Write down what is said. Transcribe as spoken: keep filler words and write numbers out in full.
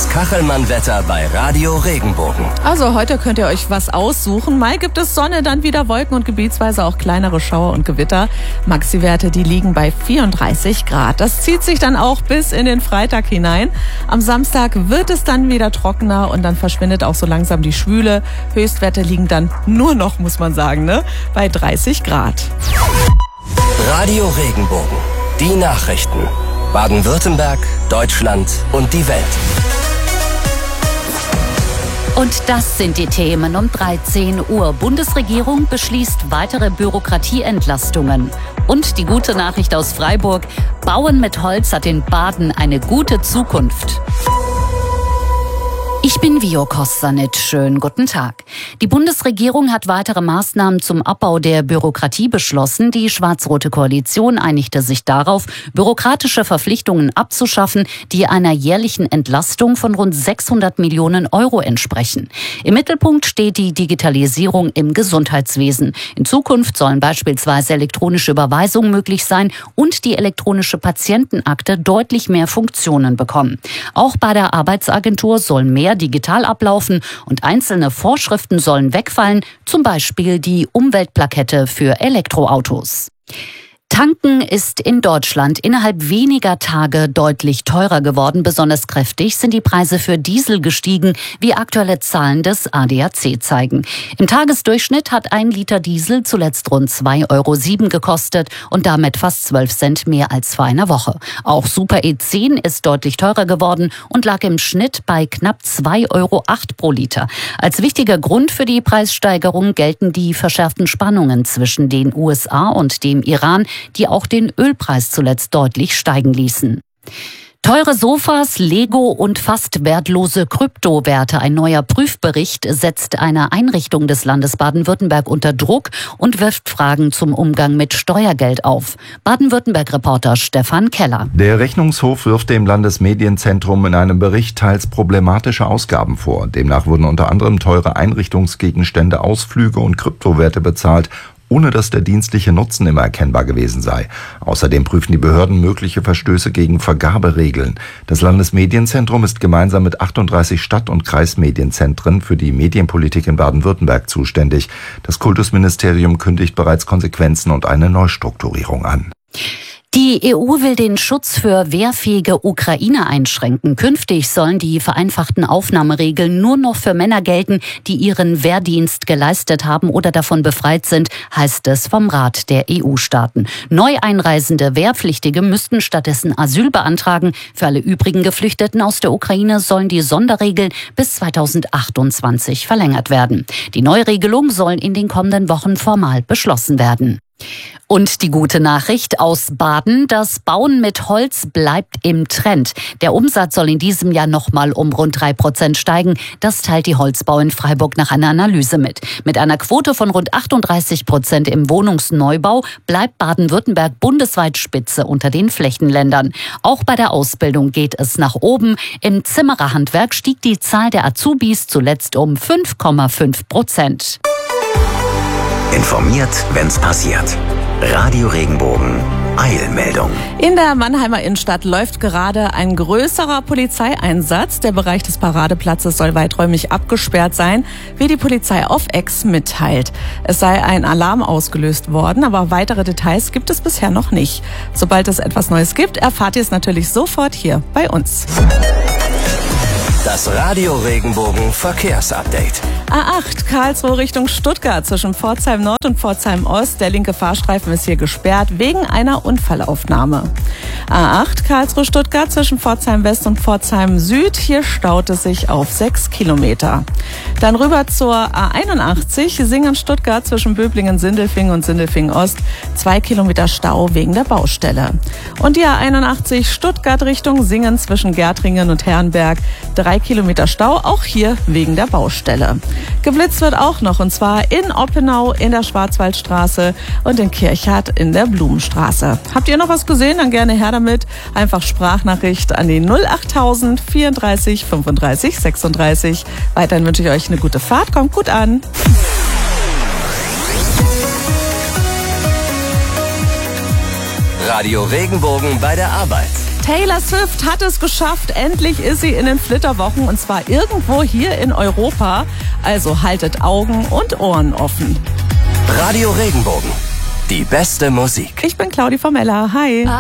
Das Kachelmann-Wetter bei Radio Regenbogen. Also heute könnt ihr euch was aussuchen. Mal gibt es Sonne, dann wieder Wolken und gebietsweise auch kleinere Schauer und Gewitter. Maxi-Werte, die liegen bei vierunddreißig Grad. Das zieht sich dann auch bis in den Freitag hinein. Am Samstag wird es dann wieder trockener und dann verschwindet auch so langsam die Schwüle. Höchstwerte liegen dann nur noch, muss man sagen, ne, bei dreißig Grad. Radio Regenbogen. Die Nachrichten. Baden-Württemberg, Deutschland und die Welt. Und das sind die Themen um dreizehn Uhr. Bundesregierung beschließt weitere Bürokratieentlastungen. Und die gute Nachricht aus Freiburg: Bauen mit Holz hat in Baden eine gute Zukunft. Ich bin Vio Kostanit. Schönen guten Tag. Die Bundesregierung hat weitere Maßnahmen zum Abbau der Bürokratie beschlossen. Die schwarz-rote Koalition einigte sich darauf, bürokratische Verpflichtungen abzuschaffen, die einer jährlichen Entlastung von rund sechshundert Millionen Euro entsprechen. Im Mittelpunkt steht die Digitalisierung im Gesundheitswesen. In Zukunft sollen beispielsweise elektronische Überweisungen möglich sein und die elektronische Patientenakte deutlich mehr Funktionen bekommen. Auch bei der Arbeitsagentur soll mehr digital ablaufen und einzelne Vorschriften sollen wegfallen, zum Beispiel die Umweltplakette für Elektroautos. Tanken ist in Deutschland innerhalb weniger Tage deutlich teurer geworden. Besonders kräftig sind die Preise für Diesel gestiegen, wie aktuelle Zahlen des A D A C zeigen. Im Tagesdurchschnitt hat ein Liter Diesel zuletzt rund zwei Euro sieben gekostet und damit fast zwölf Cent mehr als vor einer Woche. Auch Super E zehn ist deutlich teurer geworden und lag im Schnitt bei knapp zwei Euro acht pro Liter. Als wichtiger Grund für die Preissteigerung gelten die verschärften Spannungen zwischen den U S A und dem Iran, die auch den Ölpreis zuletzt deutlich steigen ließen. Teure Sofas, Lego und fast wertlose Kryptowerte. Ein neuer Prüfbericht setzt eine Einrichtung des Landes Baden-Württemberg unter Druck und wirft Fragen zum Umgang mit Steuergeld auf. Baden-Württemberg-Reporter Stefan Keller. Der Rechnungshof wirft dem Landesmedienzentrum in einem Bericht teils problematische Ausgaben vor. Demnach wurden unter anderem teure Einrichtungsgegenstände, Ausflüge und Kryptowerte bezahlt, ohne dass der dienstliche Nutzen immer erkennbar gewesen sei. Außerdem prüfen die Behörden mögliche Verstöße gegen Vergaberegeln. Das Landesmedienzentrum ist gemeinsam mit achtunddreißig Stadt- und Kreismedienzentren für die Medienpolitik in Baden-Württemberg zuständig. Das Kultusministerium kündigt bereits Konsequenzen und eine Neustrukturierung an. Die E U will den Schutz für wehrfähige Ukrainer einschränken. Künftig sollen die vereinfachten Aufnahmeregeln nur noch für Männer gelten, die ihren Wehrdienst geleistet haben oder davon befreit sind, heißt es vom Rat der E U-Staaten. Neu einreisende Wehrpflichtige müssten stattdessen Asyl beantragen. Für alle übrigen Geflüchteten aus der Ukraine sollen die Sonderregeln bis zweitausendachtundzwanzig verlängert werden. Die Neuregelung soll in den kommenden Wochen formal beschlossen werden. Und die gute Nachricht aus Baden: Das Bauen mit Holz bleibt im Trend. Der Umsatz soll in diesem Jahr nochmal um rund drei Prozent steigen. Das teilt die Holzbau in Freiburg nach einer Analyse mit. Mit einer Quote von rund achtunddreißig Prozent im Wohnungsneubau bleibt Baden-Württemberg bundesweit Spitze unter den Flächenländern. Auch bei der Ausbildung geht es nach oben. Im Zimmererhandwerk stieg die Zahl der Azubis zuletzt um fünf Komma fünf Prozent. Informiert, wenn's passiert. Radio Regenbogen. Eilmeldung. In der Mannheimer Innenstadt läuft gerade ein größerer Polizeieinsatz. Der Bereich des Paradeplatzes soll weiträumig abgesperrt sein, wie die Polizei auf Ex mitteilt. Es sei ein Alarm ausgelöst worden, aber weitere Details gibt es bisher noch nicht. Sobald es etwas Neues gibt, erfahrt ihr es natürlich sofort hier bei uns. Das Radio Regenbogen Verkehrsupdate. A acht Karlsruhe Richtung Stuttgart zwischen Pforzheim Nord und Pforzheim Ost. Der linke Fahrstreifen ist hier gesperrt wegen einer Unfallaufnahme. A acht Karlsruhe Stuttgart zwischen Pforzheim West und Pforzheim Süd. Hier staut es sich auf sechs Kilometer. Dann rüber zur A einundachtzig Singen Stuttgart zwischen Böblingen Sindelfingen und Sindelfingen Ost. Zwei Kilometer Stau wegen der Baustelle. Und die A einundachtzig Stuttgart Richtung Singen zwischen Gärtringen und Herrenberg. Drei Kilometer Stau, auch hier wegen der Baustelle. Geblitzt wird auch noch, und zwar in Oppenau in der Schwarzwaldstraße und in Kirchhardt in der Blumenstraße. Habt ihr noch was gesehen? Dann gerne her damit. Einfach Sprachnachricht an die null achttausend vierunddreißig fünfunddreißig sechsunddreißig. Weiterhin wünsche ich euch eine gute Fahrt. Kommt gut an. Radio Regenbogen bei der Arbeit. Taylor Swift hat es geschafft. Endlich ist sie in den Flitterwochen und zwar irgendwo hier in Europa. Also haltet Augen und Ohren offen. Radio Regenbogen. Die beste Musik. Ich bin Claudi Formella. Hi.